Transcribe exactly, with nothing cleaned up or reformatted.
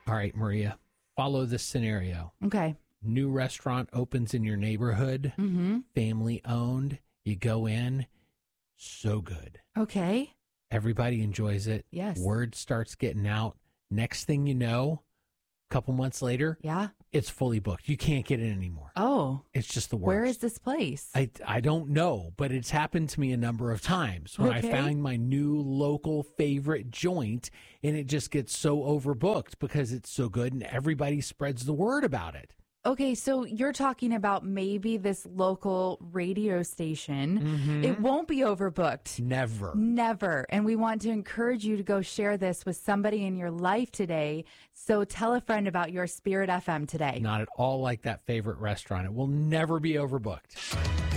All right, Maria, follow this scenario. Okay. New restaurant opens in your neighborhood, Mm-hmm. family owned. You go in, so good. Okay. Everybody enjoys it. Yes. Word starts getting out. Next thing you know, a couple months later, Yeah. it's fully booked. You can't get in anymore. Oh. It's just the worst. Where is this place? I, I don't know, but it's happened to me a number of times when Okay. I found my new local favorite joint, and it just gets so overbooked because it's so good and everybody spreads the word about it. Okay, so you're talking about maybe this local radio station. Mm-hmm. It won't be overbooked. Never. Never. And we want to encourage you to go share this with somebody in your life today. So tell a friend about your Spirit F M today. Not at all like that favorite restaurant. It will never be overbooked.